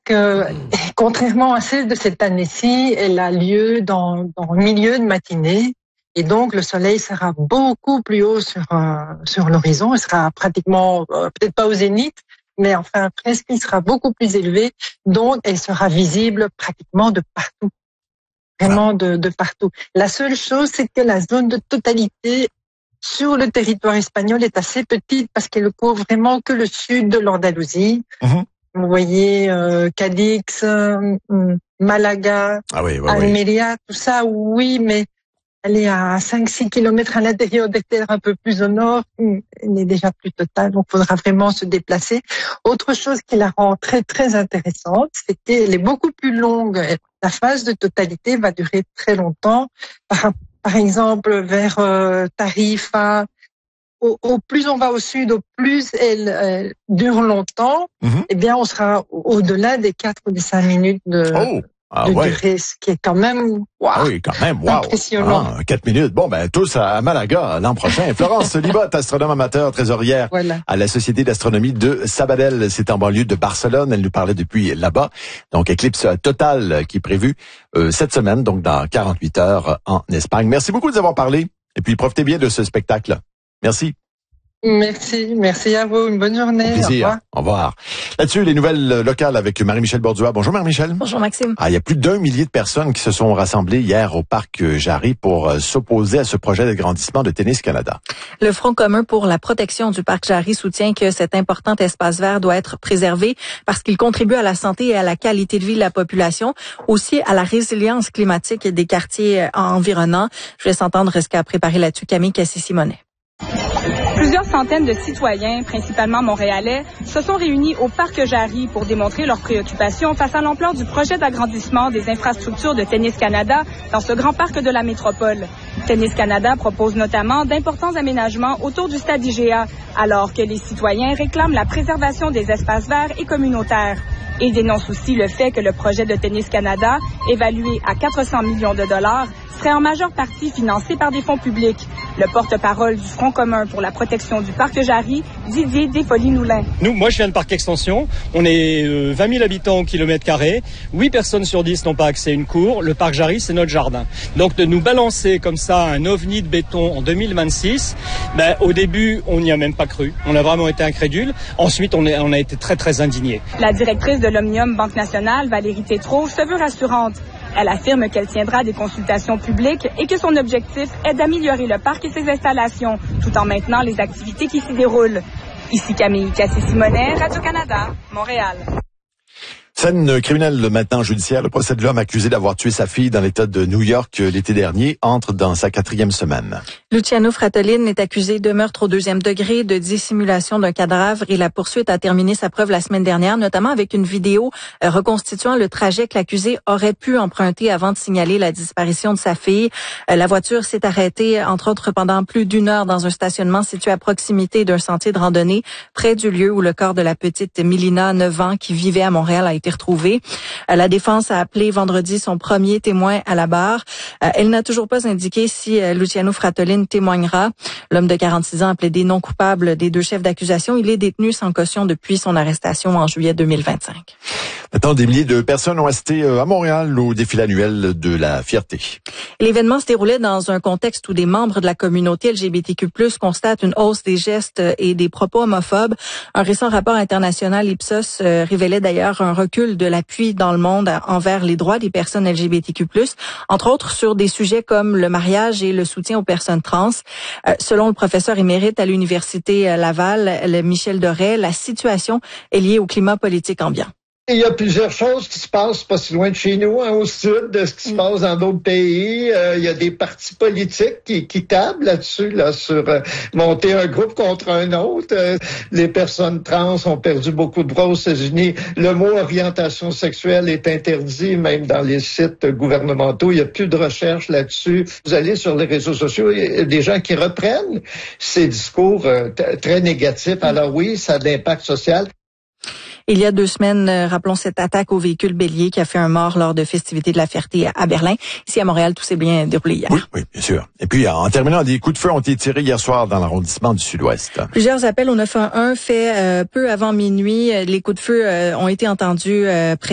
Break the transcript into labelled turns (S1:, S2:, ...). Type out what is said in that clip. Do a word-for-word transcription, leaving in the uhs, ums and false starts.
S1: que, contrairement à celle de cette année-ci, elle a lieu dans, dans le milieu de matinée. Et donc, le soleil sera beaucoup plus haut sur, euh, sur l'horizon. Il sera pratiquement, euh, peut-être pas au zénith, mais enfin, presque, il sera beaucoup plus élevé. Donc, elle sera visible pratiquement de partout. Vraiment de, de partout. La seule chose, c'est que la zone de totalité sur le territoire espagnol est assez petite parce qu'elle couvre vraiment que le sud de l'Andalousie. Mmh. Vous voyez, euh, Cadix, euh, Malaga, ah oui, ouais, Almeria, ouais. Tout ça, oui, mais elle est à cinq six kilomètres à l'intérieur des terres un peu plus au nord. Elle est déjà plus totale, donc il faudra vraiment se déplacer. Autre chose qui la rend très, très intéressante, c'est qu'elle est beaucoup plus longue. La phase de totalité va durer très longtemps. Par, par exemple, vers euh, Tarifa, au, au plus on va au sud, au plus elle, elle dure longtemps, mm-hmm. Eh bien, on sera au-delà des quatre ou des cinq minutes de... Oh. Ah, de ouais. durée, ce qui est quand même, wow,
S2: ah oui, quand même, wow.
S1: impressionnant.
S2: Ah, quatre minutes. Bon, ben, tous à Malaga l'an prochain. Florence Libotte, astronome amateur, trésorière voilà. à la Société d'astronomie de Sabadell. C'est en banlieue de Barcelone. Elle nous parlait depuis là-bas. Donc, éclipse totale qui est prévue euh, cette semaine, donc dans quarante-huit heures en Espagne. Merci beaucoup de nous avoir parlé. Et puis, profitez bien de ce spectacle. Merci.
S1: Merci, merci à vous. Une bonne journée.
S2: Au plaisir.
S1: Au revoir.
S2: Au revoir. Là-dessus, les nouvelles locales avec Marie-Michel Bordua. Bonjour Marie-Michel.
S3: Bonjour Maxime.
S2: Ah, il y a plus d'un millier de personnes qui se sont rassemblées hier au parc Jarry pour euh, s'opposer à ce projet d'agrandissement de Tennis Canada.
S3: Le Front commun pour la protection du parc Jarry soutient que cet important espace vert doit être préservé parce qu'il contribue à la santé et à la qualité de vie de la population, aussi à la résilience climatique des quartiers environnants. Je laisse entendre ce qu'a préparé là-dessus Camille Cassé-Simonet.
S4: Plusieurs centaines de citoyens, principalement montréalais, se sont réunis au parc Jarry pour démontrer leurs préoccupations face à l'ampleur du projet d'agrandissement des infrastructures de Tennis Canada dans ce grand parc de la métropole. Tennis Canada propose notamment d'importants aménagements autour du stade I G A, alors que les citoyens réclament la préservation des espaces verts et communautaires. Ils dénoncent aussi le fait que le projet de Tennis Canada, évalué à quatre cents millions de dollars, serait en majeure partie financé par des fonds publics. Le porte-parole du Front commun pour la protection du parc Jarry, Didier Desfolies-Noulin.
S5: Nous, moi, je viens de Parc Extension. On est euh, vingt mille habitants au kilomètre carré. huit personnes sur dix n'ont pas accès à une cour. Le parc Jarry, c'est notre jardin. Donc, de nous balancer comme ça un ovni de béton en deux mille vingt-six, ben, au début, on n'y a même pas cru. On a vraiment été incrédule. Ensuite, on, est, on a été très, très indignés.
S4: La directrice de l'Omnium Banque Nationale, Valérie Tétrault, se veut rassurante. Elle affirme qu'elle tiendra des consultations publiques et que son objectif est d'améliorer le parc et ses installations, tout en maintenant les activités qui s'y déroulent. Ici Camille Cassé-Simonet, Radio-Canada, Montréal.
S2: Scène criminelle maintenant judiciaire. Le procès de l'homme accusé d'avoir tué sa fille dans l'État de New York l'été dernier entre dans sa quatrième semaine.
S3: Luciano Fratellin est accusé de meurtre au deuxième degré, de dissimulation d'un cadavre et la poursuite a terminé sa preuve la semaine dernière, notamment avec une vidéo euh, reconstituant le trajet que l'accusé aurait pu emprunter avant de signaler la disparition de sa fille. Euh, la voiture s'est arrêtée, entre autres, pendant plus d'une heure dans un stationnement situé à proximité d'un sentier de randonnée près du lieu où le corps de la petite Mélina, neuf ans, qui vivait à Montréal, a été retrouvé. La défense a appelé vendredi son premier témoin à la barre. Elle n'a toujours pas indiqué si Luciano Fratellin témoignera. L'homme de quarante-six ans a plaidé non coupable des deux chefs d'accusation. Il est détenu sans caution depuis son arrestation en juillet deux mille vingt-cinq.
S2: Maintenant, des milliers de personnes ont assisté à Montréal au défilé annuel de la fierté.
S3: L'événement se déroulait dans un contexte où des membres de la communauté L G B T Q plus, constatent une hausse des gestes et des propos homophobes. Un récent rapport international Ipsos euh, révélait d'ailleurs un recul de l'appui dans le monde envers les droits des personnes L G B T Q plus, entre autres sur des sujets comme le mariage et le soutien aux personnes trans. Euh, selon le professeur émérite à l'Université Laval, le Michel Doré, la situation est liée au climat politique ambiant.
S6: Il y a plusieurs choses qui se passent pas si loin de chez nous, hein, au sud, de ce qui se passe dans d'autres pays. Euh, il y a des partis politiques qui, qui tablent là-dessus, là, sur euh, monter un groupe contre un autre. Euh, les personnes trans ont perdu beaucoup de voix aux États-Unis. Le mot orientation sexuelle est interdit, même dans les sites gouvernementaux. Il y a plus de recherche là-dessus. Vous allez sur les réseaux sociaux, il y a des gens qui reprennent ces discours euh, t- très négatifs. Alors oui, ça a de l'impact social.
S3: Il y a deux semaines, euh, rappelons cette attaque au véhicule bélier qui a fait un mort lors de festivités de la Fierté à Berlin. Ici à Montréal, tout s'est bien déroulé hier.
S2: Oui, oui, bien sûr. Et puis, en terminant, des coups de feu ont été tirés hier soir dans l'arrondissement du Sud-Ouest.
S3: Plusieurs appels au neuf un un fait euh, peu avant minuit. Les coups de feu euh, ont été entendus euh, près